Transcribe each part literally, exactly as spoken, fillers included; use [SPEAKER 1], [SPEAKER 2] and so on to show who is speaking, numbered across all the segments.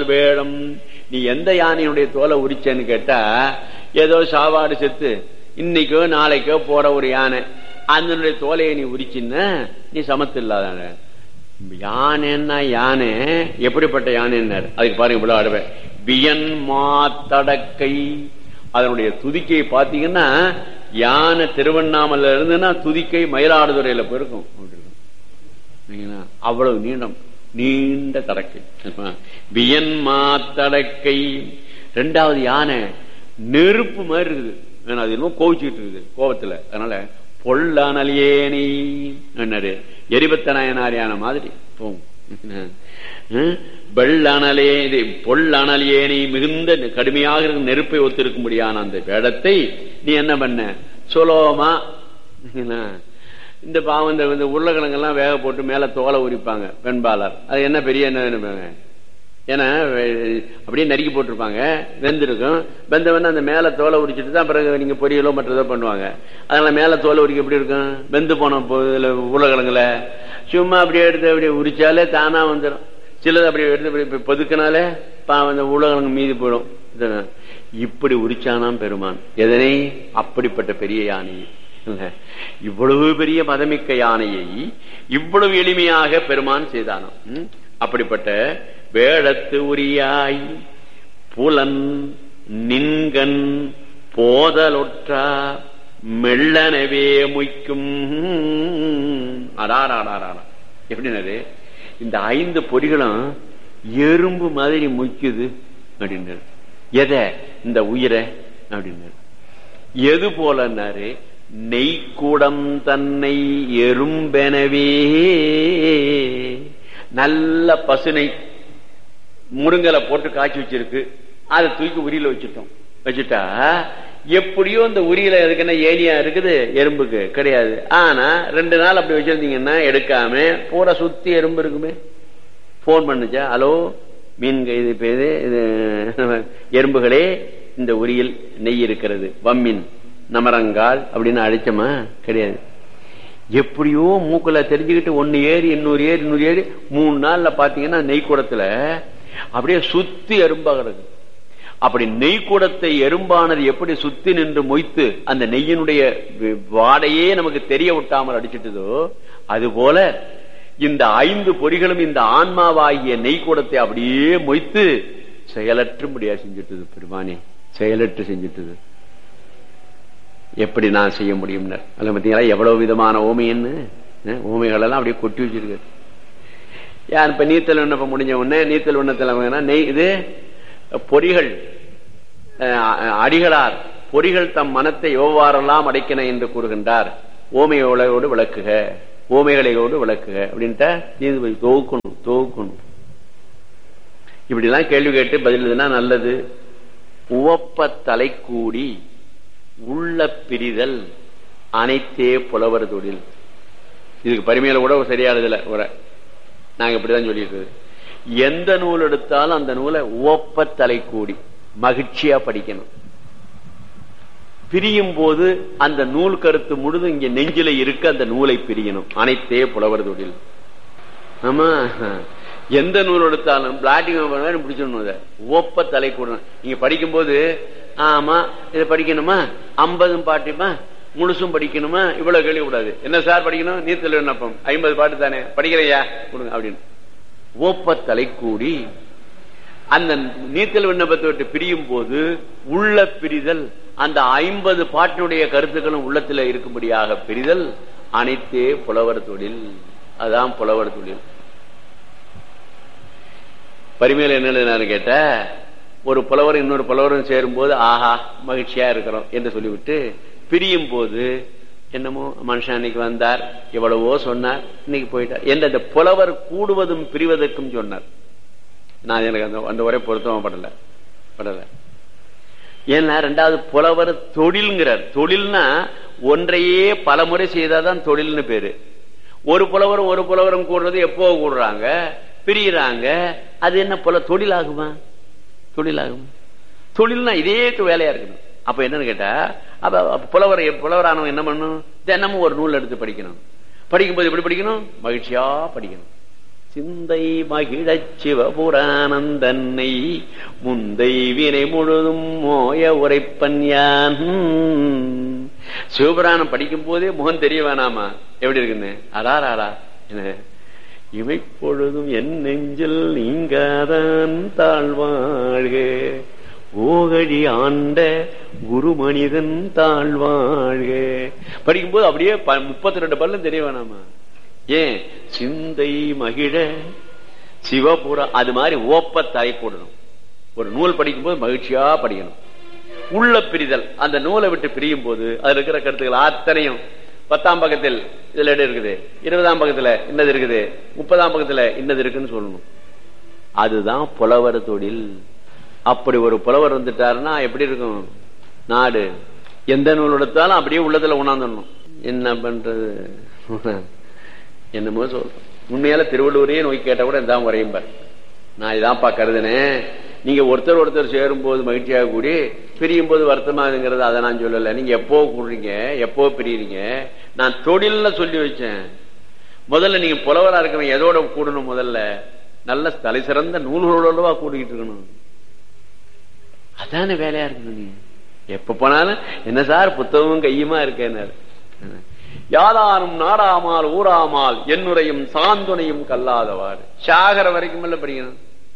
[SPEAKER 1] வேடம். நீ எந்த யானையுடைய தோலை உரிச்சேன்னு கேட்டா, ஏதோ சாவாடு செத்து இன்னைக்கோ நாளைக்கோ போற ஒரு யானை, அதனுடைய தோலையை நீ உரிச்சின்னா நீ சமத்து இல்லாத யானைன்னா. யானை எப்படிப்பட்ட யானைன்னாரு, அதுக்கு பாருங்க இவ்வளவு ஆடுவேன். வியன் மாத்தடக்கை, அதனுடைய துதிக்கையை பாத்தீங்கன்னா யானை திருவண்ணாமலை இருந்துன்னா துதிக்கை மயிலாடுதுறையில போயிருக்கும். அவ்வளவு நீளம், நீண்ட தடக்கை. வியன் மாத்தடக்கை. ரெண்டாவது யானை நெருப்பு மாதிரி இருக்குது, அது இன்னும் கோவிச்சுக்கிட்டு இருக்குது கோபத்துல. அதனால பொல்லானலியேனி என்னாரு, எரிபத்த நாயனார் யானை மாதிரி போகும். வெள்ளனலே இது பொல்லனலியேனி, மிகுந்த கடுமையாக இருக்கும் நெருப்பை ஒத்திருக்கும்படியான அந்த வேடத்தை நீ என்ன பண்ண சுலோமா. இந்த பாவம் இந்த உருளைக்கிழங்கெல்லாம் வேக போட்டு மேல தோலை உரிப்பாங்க பெண்பாளர், அது என்ன பெரிய என்ன, ஏன்னா அப்படியே நறுக்கி போட்டிருப்பாங்க, வெந்திருக்கும். வெந்தவன அந்த மேல தோலை உரிச்சிட்டு தான் பிறகு நீங்க பொரியலோ மற்றதோ பண்ணுவாங்க. அதனால மேல தோலை உரிக்க எப்படி இருக்கும், வெந்து போன உருளைக்கிழங்குல சும்மா அப்படியே எடுத்து அப்படியே உரிச்சாலே தானா வந்துடும். சிலது அப்படி எடுத்து பொதுக்கினாலே அந்த உருளைக்கிழங்கு மீதி போயிடும். இப்படி உரிச்சானாம் பெருமான் எதனை, அப்படிப்பட்ட பெரிய யானையை. இவ்வளவு பெரிய மதமிக்க யானையை இவ்வளவு எளிமையாக பெருமான் செய்தானாம். அப்படிப்பட்ட வேடத்து உரியாய் புலன் நின்கண் போதலொற்றா மெல்லனவே முய்க்கும். அடாராடாரா எப்படின்னாரு, இந்த ஐந்து பொறிகளும் எறும்பு மாதிரி முய்க்குது அப்படின்னாரு. எதை, இந்த உயிரை அப்படின்னாரு. எது போலன்னாரு, நெய்க்கூடம் தன்னை எறும்பெனவே. நல்ல பசுனை முருங்கலை போட்டு காய்ச்சி வச்சிருக்கு, அதை தூக்கி உரியில வச்சுட்டோம். வச்சுட்டா எப்படியோ இந்த உரியில இருக்குன்னா ஏனியா இருக்குது, எறும்புக்கு கிடையாது. ஆனா ரெண்டு நாள் அப்படி வச்சிருந்தீங்கன்னா எடுக்காம பூரா சுத்தி எறும்பு இருக்குமே. போன் பண்ணுச்சா, ஹலோ மீன் இது இது எறும்புகளே, இந்த உரியில் நெய் இருக்கிறது, வம்மின் நமரங்கால் அப்படின்னு அழைச்சமா கிடையாது. எப்படியோ மூக்குல தெரிஞ்சுக்கிட்டு ஒன்னு ஏறி இன்னொரு ஏறி இன்னொரு ஏறி மூணு நாள்ல பாத்தீங்கன்னா நெய்க்கூடத்துல அப்படியே சுத்தி எறும்பா கிடக்கு. அப்படி நெய்க்கூடத்தை எறும்பானது எப்படி சுத்தி நின்று மொய்த்து அந்த நெய்யினுடைய வாடையே நமக்கு தெரிய விட்டாமல் அடிச்சிட்டதோ, அது போல இந்த ஐந்து பொறிகளும் இந்த ஆன்மாவாகிய நெய்க்கூடத்தை அப்படியே மொய்த்து செயலற்று முடியா செஞ்சுட்டது. பெருமானே செயலற்று செஞ்சுட்டது. எப்படி நான் செய்ய முடியும்? அல்ல பார்த்தீங்களா எவ்வளவு விதமான ஓமைன்னு, ஓமைகள் எல்லாம் அப்படியே கொட்டி வச்சிருக்கு. யார் இப்ப நீத்தல் விண்ணப்பம் முடிஞ்ச உடனே நீத்தல் விண்ணத்தில் நெய் இது பொறிகள் அடிகளார் பொறிகள் தம் மனத்தை எவ்வாறெல்லாம் அடைக்கின என்று கூறுகின்றார். ஓமையோடு விளக்குக, ஓமைகளோடு விளக்குக அப்படின்ட்டு நீதிபதி தொகுக்கணும் தொகுக்கணும். இப்படி எல்லாம் கேள்வி கேட்டு பதில் நல்லது. உவப்ப தலை கூடி உள்ள பிரிதல் அனைத்தே புலவர் தொழில். இதுக்கு பரிமையில கூட சரியானதுல ஒரு நாங்க இப்படிதான் சொல்லிட்டு, எந்த நூல் எடுத்தாலும் அந்த நூலை உவப்ப தலை கூடி மகிழ்ச்சியா படிக்கணும். பிரியும் போது அந்த நூல் கருத்து முழுதும் இங்க நெஞ்சில இருக்க அந்த நூலை பிரியணும். அனைத்தே புலவர் தொழில். ஆமா, எந்த நூல் எடுத்தாலும் பிளாட்டிங் பிடிச்சிடணும். உவப்ப தலை கூடணும். நீங்க படிக்கும் போது ஆமா இதை படிக்கணுமா, ஐம்பதும் பாட்டுமா முழுசும் படிக்கணுமா, இவ்வளவு கேள்வி கூடாது. என்ன சார் படிக்கணும், நீத்தல் விண்ணப்பம் ஐம்பது பாட்டு தானே படிக்கிறையா கொடுங்க அப்படின்னு. ஓப்ப தலை கூடி அந்த நீத்தல் விண்ணப்பத்தை விட்டு பிரியும் போது உள்ள பிரிதல், அந்த ஐம்பது பாட்டினுடைய கருத்துக்களும் உள்ளத்துல இருக்கும்படியாக பிரிதல் அனைத்தே புலவர் தொழில். அதான் புலவர் தொழில். பரிமையில என்ன கேட்ட, ஒரு புலவர் இன்னொரு புலவரும் சேரும் போது ஆஹா மகிழ்ச்சியா இருக்கிறோம் என்று சொல்லிவிட்டு பிரியும் போது என்னமோ மனுஷன் அன்னைக்கு வந்தார் எவ்வளவோ சொன்னார் இன்னைக்கு போயிட்டார் என்று அந்த புலவர் கூடுவதும் பிரிவதற்கும் சொன்னார். நான் எனக்கு அந்த அந்த உரை பொருத்தம் படல படல ஏன்னா ரெண்டாவது புலவர் தொழில்ங்கிறார். தொழில்னா ஒன்றையே பல முறை செய்தாதான் தொழில்னு பேரு. ஒரு புலவரும் ஒரு புலவரும் கூடுறது எப்போ கூடுறாங்க, பிரிகிறாங்க. அது என்ன புல தொழில் ஆகுமா? தொழிலாகும். தொழில்னா இதே வேலையா இருக்கணும். அப்ப என்னன்னு கேட்டா, அப்ப புலவர் புலவரானவங்க என்ன பண்ணணும், தினமும் ஒரு நூல் எடுத்து படிக்கணும். படிக்கும்போது எப்படி படிக்கணும், மகிழ்ச்சியா படிக்கணும். சிந்தை மகிழச் சிவபுராணந்தன்னை முந்தை வினை முழுதும் மோய உரைப்பன் யான். சிவபுராணம் படிக்கும் போதே முகம் தெரிய வேணாமா எப்படி இருக்குன்னு? அடாராடா என்ன இமைப்பொழுதும் என் நெஞ்சில் நீங்காதான் தாழ்வாழ்க ஓகழி ஆண்ட குரு மனிதன் தாழ்வாழ்க. படிக்கும்போது அப்படியே முப்பத்தி ரெண்டு பல்லும் தெரிய வேணாமா? ஏன்? சிந்தை மகிழ சிவபுரா அது மாதிரி ஓப்ப தலை போடணும். ஒரு நூல் படிக்கும் போது மகிழ்ச்சியா படிக்கணும். உள்ள பிரிதல், அந்த நூலை விட்டு பிரியும் போது அதுல இருக்கிற கருத்துக்கள் அத்தனையும் பத்தாம் பக்கத்தில் இதுல இடம் இருக்குது, இருபதாம் பக்கத்துல இன்னது இருக்குது, முப்பதாம் பக்கத்துல இன்னது இருக்குன்னு சொல்லணும். அதுதான் புலவர் தொழில். அப்படி ஒரு புலவர் வந்துட்டாருன்னா எப்படி இருக்கும் நாடு? எந்த நூல் எடுத்தாலும் அப்படியே உள்ளத்துல உணர்ந்துடணும். என்ன பண்றது? என்னமோ சொல்றேன். உண்மையால திருவள்ளுவரையே நோக்கி கேட்ட கூட இதான் வரையும் பாரு. நான் இதான்ப்பா கருதுனேன். நீங்க ஒருத்தர் ஒருத்தர் சேரும் போது மகிழ்ச்சியாக கூடி பிரியும் போது வருத்தமாகுங்கிறது அதை நான் சொல்லல. நீங்க எப்போ கூடுறீங்க, எப்போ பிரியுறீங்க? நான் தொழில்ல சொல்லி வச்சேன். முதல்ல நீங்க புலவரா இருக்கணும். எதோட கூடணும்? முதல்ல நல்ல தலை சிறந்த நூல்களோடவா கூடிக்கிட்டு இருக்கணும். அதான வேலையா இருக்கணும். நீ எப்ப போனாலும் என்ன சார் புத்தகமும் கையுமா இருக்கேன்னு. யாதாரும் நாடாமால் ஊராமால் என்னுரையும் சாந்துணையும் கல்லாதவாறு. சாகர வரைக்கும் இல்ல படிக்கணும்.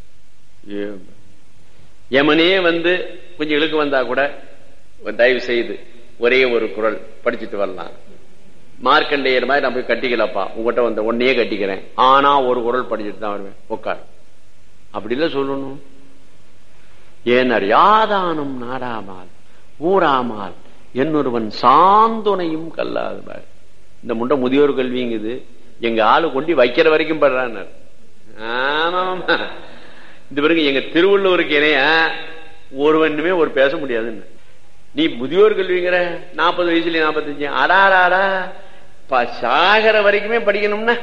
[SPEAKER 1] யமனே வந்து கொஞ்சம் இழுக்கு வந்தா கூட தயவு செய்து ஒரே ஒரு குறள் படிச்சுட்டு வரலாம். மார்க்கண்டேயர் மாதிரி நான் போய் கட்டிக்கலப்பா, உங்ககிட்ட வந்த ஒன்னையே கட்டிக்கிறேன், ஆனா ஒரு குறள் படிச்சுட்டு தான் வருவேன், உட்கார். அப்படி இல்ல சொல்லணும். ஏனர் யாதானும் நாடாமால் ஊராமால் என்னொருவன் சாந்துணையும் கல்லாதவாறு. இந்த முண்டை முதியோர் கல்விங்குது. எங்க ஆளு கொண்டு வைக்கிற வரைக்கும் படுறான். ஆமா, இந்த பிறகு எங்க திருவள்ளுவருக்கு இணைய ஒருவனுமே ஒரு பேச முடியாதுன்னு. நீ முதியோர் கல்விங்கிற நாற்பது வயசுல நாற்பத்தஞ்சு அடாடாடா சாகர வரைக்குமே படிக்கணும்னா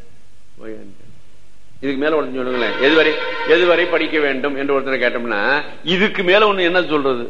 [SPEAKER 1] இதுக்கு மேல ஒன்று சொல்லுங்களேன். எதுவரை எதுவரை படிக்க வேண்டும் என்று ஒருத்தரை கேட்டோம்னா இதுக்கு மேல ஒண்ணு என்ன சொல்றது?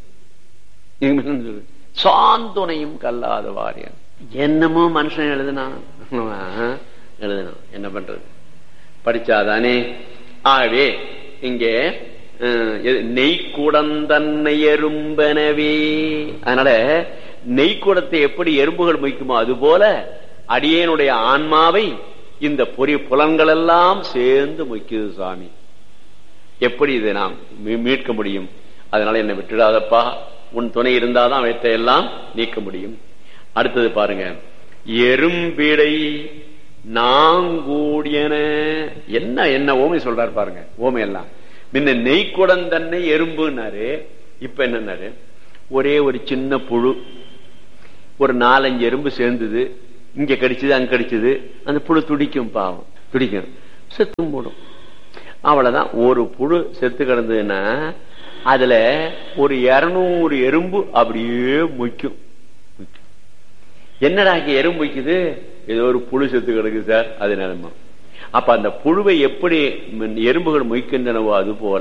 [SPEAKER 1] சாந்துணையும் கல்லாத வாரியன். என்னமோ மனுஷன் எழுதுனா எழுதணும், என்ன பண்றது? படிச்சாதானே. ஆகவே இங்கே நெய்க்குடந்தன்னை எறும்பனவே. அதனால நெய்க்குடத்தை எப்படி எறும்புகள் மொய்க்குமோ அது போல அடியேனுடைய ஆன்மாவை இந்த பொறி புலன்கள் எல்லாம் சேர்ந்து மொய்க்குது சுவாமி. எப்படி இதை நாம் மீட்க முடியும்? அதனால என்னை விட்டுடாதப்பா, உன் துணை இருந்தாதான் அவற்றை எல்லாம் நீக்க முடியும். அடுத்தது பாருங்க, எறும்பிடை நாங்கூடியன. என்ன என்ன ஓமை சொல்றாரு பாருங்க. ஓமை எல்லாம் முன்ன நெய்க்குடம் தன்னை எறும்புனாரு, இப்ப என்னன்னாரு ஒரே ஒரு சின்ன புழு, ஒரு நாலஞ்சு எறும்பு சேர்ந்தது, இங்க கடிச்சது அங்க கடிச்சது, அந்த புழு துடிக்கும், பாவம் துடிக்கும், செத்தும் போடும். அவ்வளவுதான். ஒரு புழு செத்து கிடந்ததுன்னா அதுல ஒரு இருநூறு எறும்பு அப்படியே மொய்க்கும். என்னடா எறும்பு வைக்குது? ஏதோ ஒரு புழு செத்து கிடக்கு சார், அது நிலைமை. அப்ப அந்த புழுவை எப்படி எறும்புகள் மொய்க்கின்றனவோ அது போல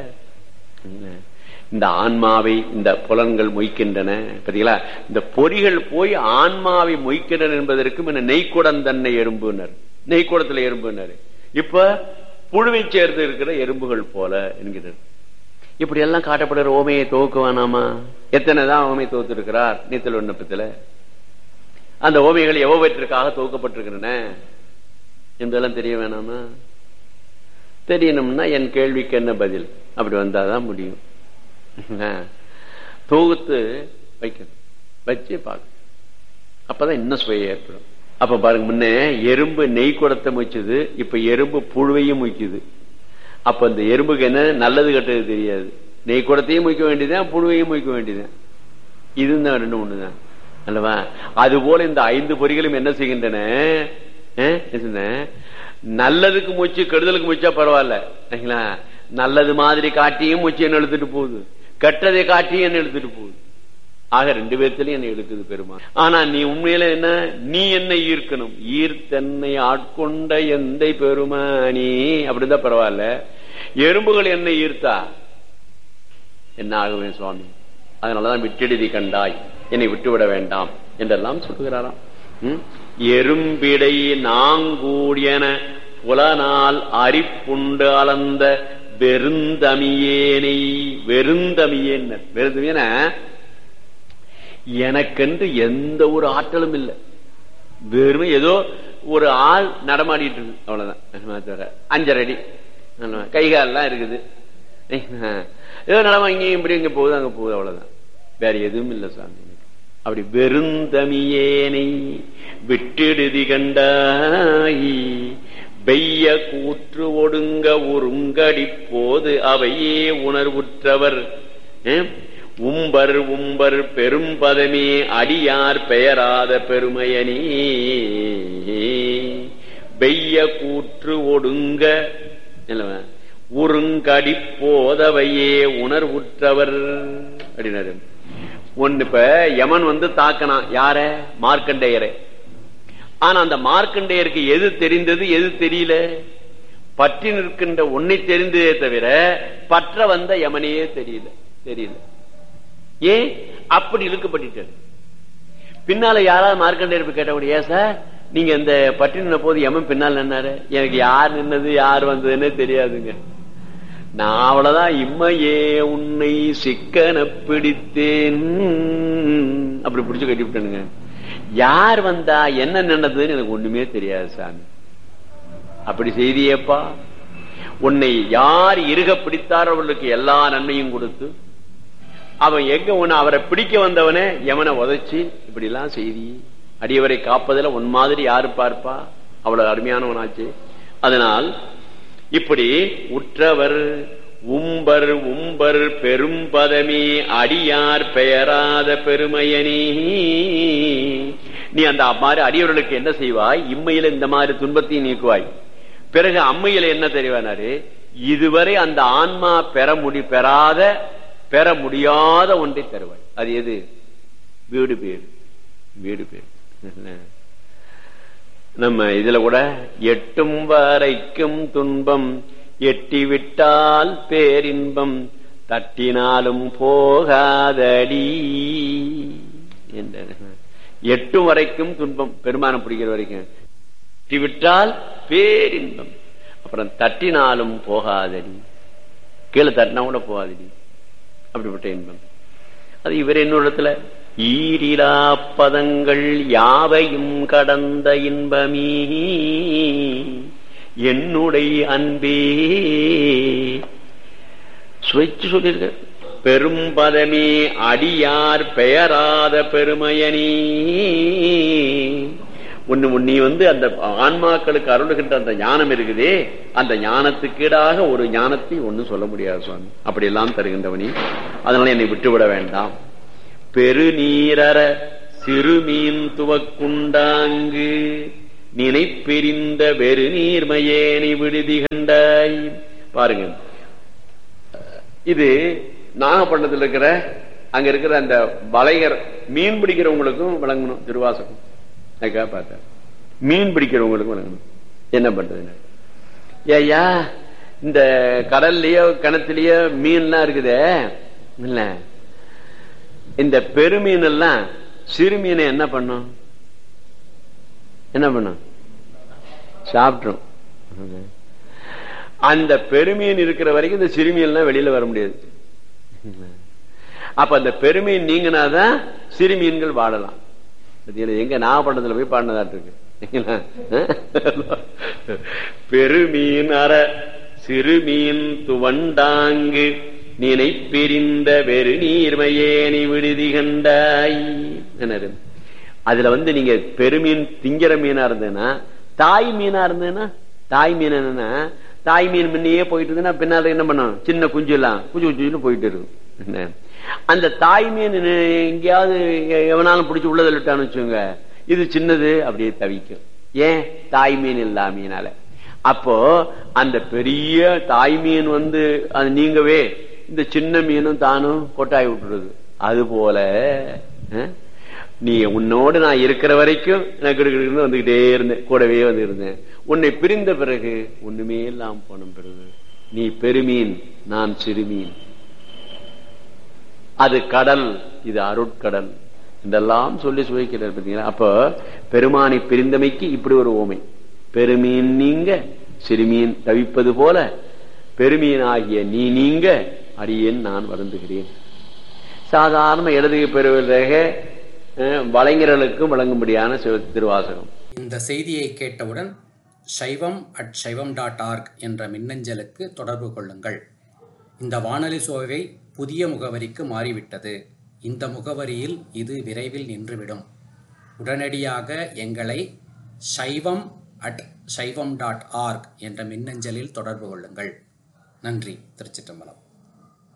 [SPEAKER 1] இந்த ஆன்மாவை இந்த புலன்கள் மொய்க்கின்றன. பாத்தீங்களா? இந்த பொறிகள் போய் ஆன்மாவை மொய்க்கின்றன என்பதற்கு நெய்க்குடம் தன்னை எறும்புனர், நெய்க்குடத்துல எறும்புனர். இப்ப புழுவை சேர்ந்து இருக்கிற எறும்புகள் போல என்கிறார். இப்படி எல்லாம் காட்டப்படுற ஓமையை துவக்க வேணாமா? எத்தனைதான் ஓமை துவத்து இருக்கிறார் நீத்தல் விண்ணப்பத்துல. அந்த ஓமைகள் எவ்வளவற்றிற்காக துவக்கப்பட்டிருக்கின்றன என்பதெல்லாம் தெரிய வேணாமா? தெரியணும்னா என் கேள்விக்கு என்ன பதில் அப்படி வந்தாதான் முடியும். தொகுத்து வைக்கணும், வச்சு பார்க்கணும், அப்பதான் இன்னும் சுவையை ஏற்படும். அப்ப பாருங்க, முன்ன எறும்பு நெய் குடத்தை முயச்சது, இப்ப எறும்பு புழுவையும் முய்க்குது. அப்ப இந்த எறும்புக்கு என்ன நல்லது கெட்டது தெரியாது. நெய் குடத்தையும் முய்க்க வேண்டியதான், புழுவையும் முய்க்க வேண்டியதான். இதுதான் ரெண்டு ஒண்ணுதான் அல்லவா? அதுபோல இந்த ஐந்து பொறிகளும் என்ன செய்கின்றன? நல்லதுக்கு மூச்சு கெடுதலுக்கு மூச்சா பரவாயில்ல, நல்லது மாதிரி காட்டியும் மூச்சு என்ன எழுத்துட்டு போகுது, கெட்டதை காட்டியும் என்ன எழுத்துட்டு போகுது. ஆக ரெண்டு பேர்த்திலையும் என்ன எழுக்குது பெருமான். ஆனா நீ உண்மையில என்ன, நீ என்ன ஈர்க்கணும், ஈர்த்தன்னை ஆட்கொண்ட எந்த பெருமானி அப்படிதான் பரவாயில்ல. எறும்புகள் என்ன ஈர்த்தா என்ன ஆகுவேன் சுவாமி? அதனாலதான் விட்டெழுதி கண்டாய், என்னை விட்டுவிட வேண்டாம் என்றெல்லாம் சொல்லுகிறாராம். எறும்பிடை நாங்கூடியன புலனால் அரிப்புண்டு அளந்த வெறுந்தமியேனை. வெறுந்தமியேன் வெறுந்தமியன எனக்கென்று எந்த ஒரு ஆற்றலும் இல்லை. வெறுமை ஏதோ ஒரு ஆள் நடமாடிட்டு இருக்கு, அவ்வளவுதான். அஞ்சரை அடி கைகாலெல்லாம் இருக்குது, ஏதோ நடமா இங்க இப்படி இங்க போகுது அங்க போகுது, அவ்வளவுதான். வேற எதுவும் இல்லை சாமி. அப்படி வெறுந்தமியேனை விட்டெடுதி கண்டாய் வெய்ய கூற்று ஒடுங்க ஒருங்கடி போது அவையே உணர்வுற்றவர். உம்பர் உம்பர் பெரும் பதமே அடியார் பெயராத பெருமையனே. வெய்ய கூற்று ஒடுங்க உருங்கடி போதவையே உணர்வுற்றவர் அப்படின்னாரு. ஒன்னு இப்ப யமன் வந்து தாக்கனான் யார? மார்க்கண்டேயரை. ஆனா அந்த மார்க்கண்டேயருக்கு எது தெரிந்தது எது தெரியல? பற்றி நிற்கின்ற ஒன்னை தெரிந்ததே தவிர பற்ற வந்த யமனையே தெரியல தெரியல ஏன் அப்படி இழுக்கப்பட்டு? பின்னால யாராவது மார்க்கண்டேயர் கேட்டபடி, ஏன் சார் நீங்க இந்த பற்றி நின்ன போது யமன் பின்னால் நின்னாரு? எனக்கு யார் நின்னது யார் வந்ததுன்னு தெரியாதுங்க. நான் அவ்வளவுதான் இம்மையே உன்னை சிக்கன பிடித்தேன் அப்படி பிடிச்சு கட்டி விட்டனுங்க. யார் வந்தா என்ன நின்னதுன்னு எனக்கு ஒண்ணுமே தெரியாது சாமி. அப்படி செய்தியேப்பா. உன்னை யார் இருக பிடித்தாரோ அவர்களுக்கு எல்லா நன்மையும் கொடுத்து, அவன் எங்க ஒண்ணு அவரை பிடிக்க வந்தவனே யமனை உதைச்சு இப்படி எல்லாம் செய்தி. அடியவரை காப்பதில் உன் மாதிரி யாரு பார்ப்பா? அவ்வளவு அருமையானவனாச்சு. அதனால் இப்படி உற்றவர் உம்பர் உம்பர் பெரும் பதமே அடியார் பெயராத பெருமையனே. நீ அந்த மாதிரி அடியவர்களுக்கு என்ன செய்வாய்? இம்மையில இந்த மாதிரி துன்பத்தையும் நீக்குவாய். பிறகு அம்மையில என்ன தெரிவானாரு? இதுவரை அந்த ஆன்மா பெற முடி பெறாத பெற முடியாத ஒன்றை தருவாய். அது எது? வீடு பேர். வீடு பேர் நம்ம இதுல கூட எட்டும் வரைக்கும் துன்பம் எட்டிவிட்டால் பேரின்பம் தட்டினாலும் போகாதடி என்ற. எட்டும் வரைக்கும் துன்பம் பெருமானம் பிடிக்கிற வரைக்கும் எட்டிவிட்டால் பேரின்பம், அப்புறம் தட்டினாலும் போகாதடி, கீழே தட்டினா கூட போகாதடி, அப்படிப்பட்ட இன்பம். அது இவர் என்னோடத்துல ஈரிலா பதங்கள் யாவையும் கடந்த இன்பமே என்னுடைய அன்பே சுவைச்சு சொல்லிருக்க. பெரும் பதமே அடியார் பெயராத பெருமையனே. ஒண்ணு நீ வந்து அந்த ஆன்மாக்களுக்கு அருளுகின்ற அந்த ஞானம் இருக்குதே, அந்த ஞானத்துக்கீடாக ஒரு ஞானத்தை ஒன்னும் சொல்ல முடியாது சுவாமி. அப்படி எல்லாம் தருகின்றவனே, அதனால என்னை விட்டுவிட வேண்டாம். பெருநீரற சிறுமீன் துவக்குண்டாங்கு நினைப்பெரிந்த வெறு நீர்மையேனை விடுதி கண்டாய். பாருங்க, இது நாகப்பட்டினத்தில் இருக்கிற அங்க இருக்கிற அந்த வலைகர் மீன் பிடிக்கிறவங்களுக்கும் வழங்கணும் திருவாசகம். அதுக்காக பார்த்தேன், மீன் பிடிக்கிறவங்களுக்கும் வழங்கணும். என்ன பண்றது? ஏய்யா இந்த கடல்லயோ கிணத்துலயோ மீன்லாம் இருக்குதே இல்ல, இந்த பெருமீன் எல்லாம் சிறு மீனை என்ன பண்ணும்? என்ன பண்ணும்? சாப்பிட்டும். அந்த பெருமீன் இருக்கிற வரைக்கும் இந்த சிறுமீன் வெளியில வர முடியாது. அப்ப அந்த பெருமீன் நீங்கினாதான் சிறுமீன்கள் வாழலாம். எங்க நாகப்பட்டினத்துல போய் பாடினதாட்டு இருக்கு. பெருமீன் அற சிறுமீன் துவண்டாங்கு நினைப்பெரிந்த வெறு நீர்மையேனி விடுதி கண்டாய். அதுல வந்து நீங்க பெருமீன் திங்கிற மீனா இருந்ததுன்னா, தாய் மீனா இருந்ததுன்னா, தாய் மீன் என்னன்னா, தாய் மீன் முன்னையே போயிட்டு இருந்ததுன்னா பின்னால என்ன பண்ணும்? சின்ன குஞ்சு எல்லாம் குஞ்சு குஞ்சு போயிட்டு இருக்கும். அந்த தாய் மீன் எங்கேயாவது எவனாலும் பிடிச்சி உள்ளதில் விட்டான்னு வச்சுங்க, இது சின்னது அப்படியே தவிக்கும். ஏன்? தாய் மீன் இல்லா மீனால. அப்போ அந்த பெரிய தாய் மீன் வந்து அது நீங்கவே இந்த சின்ன மீனும் தானும் கொட்டாய் விட்டுருது. அது போல நீ உன்னோடு நான் இருக்கிற வரைக்கும் எனக்கு வந்துகிட்டே இருந்தேன், கூடவே வந்து இருந்தேன். உன்னை பிரிந்த பிறகு ஒண்ணுமே இல்லாம போன பிறகு நீ பெருமீன், நான் சிறுமீன். அது கடல், இது அருட்கடல் இதெல்லாம் சொல்லி சுவைக்கிறார். பார்த்தீங்களா? அப்ப பெருமானை பிரிந்தமைக்கு இப்படி ஒரு ஓமை. பெருமீன் நீங்க சிறுமீன் தவிப்பது போல பெருமீன் ஆகிய நீ நீங்க அடியேன் நான் வருந்துகிறேன். சாதாரண இடது பெறுவதாக வலைஞர்களுக்கும் வழங்கும்படியான திருவாசகம்.
[SPEAKER 2] இந்த செய்தியை கேட்டவுடன் சைவம் அட் சைவம் டாட் ஆர்க் என்ற மின்னஞ்சலுக்கு தொடர்பு கொள்ளுங்கள். இந்த வானொலி சோவை புதிய முகவரிக்கு மாறிவிட்டது. இந்த முகவரியில் இது விரைவில் நின்றுவிடும். உடனடியாக எங்களை சைவம் அட் சைவம் டாட் ஆர்க் என்ற மின்னஞ்சலில் தொடர்பு கொள்ளுங்கள். நன்றி. திருச்சிற்றம்பலம்.